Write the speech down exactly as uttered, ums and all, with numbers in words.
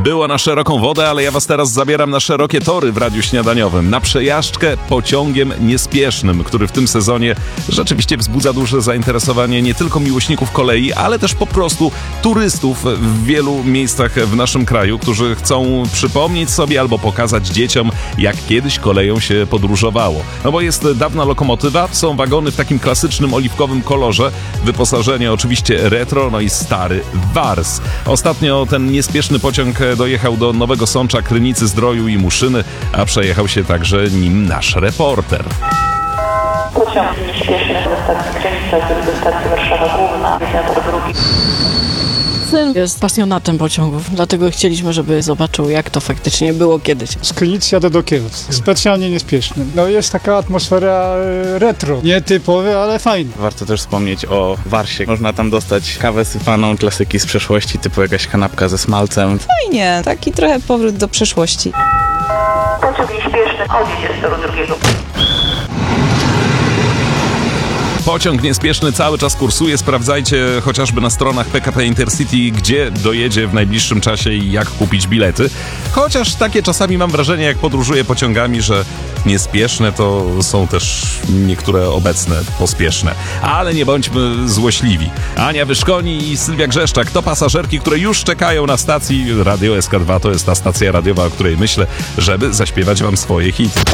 Było na szeroką wodę, ale ja was teraz zabieram na szerokie tory w Radiu Śniadaniowym. Na przejażdżkę pociągiem niespiesznym, który w tym sezonie rzeczywiście wzbudza duże zainteresowanie nie tylko miłośników kolei, ale też po prostu turystów w wielu miejscach w naszym kraju, którzy chcą przypomnieć sobie albo pokazać dzieciom, jak kiedyś koleją się podróżowało. No bo jest dawna lokomotywa, są wagony w takim klasycznym oliwkowym kolorze, wyposażenie oczywiście retro, no i stary wars. Ostatnio ten niespieszny pociąg dojechał do Nowego Sącza, Krynicy Zdroju i Muszyny, a przejechał się także nim nasz reporter. Pociąg nieśpieszny ze stacji Krynica do stacji Warszawa Główna, Wiesniator drugi. Syn jest pasjonatem pociągów, dlatego chcieliśmy, żeby zobaczył, jak to faktycznie było kiedyś. Z Krynic jadę do Kielc, specjalnie niespieszny. No jest taka atmosfera retro, nietypowa, ale fajna. Warto też wspomnieć o Warsie. Można tam dostać kawę sypaną, klasyki z przeszłości, typu jakaś kanapka ze smalcem. Fajnie, taki trochę powrót do przeszłości. Pociąg nieśpieszny odjedzie z toru drugiego. Pociąg niespieszny cały czas kursuje. Sprawdzajcie chociażby na stronach P K P Intercity, gdzie dojedzie w najbliższym czasie i jak kupić bilety. Chociaż takie czasami mam wrażenie, jak podróżuję pociągami, że niespieszne to są też niektóre obecne pospieszne. Ale nie bądźmy złośliwi. Ania Wyszkoni i Sylwia Grzeszczak to pasażerki, które już czekają na stacji. Radio S K dwa to jest ta stacja radiowa, o której myślę, żeby zaśpiewać wam swoje hity.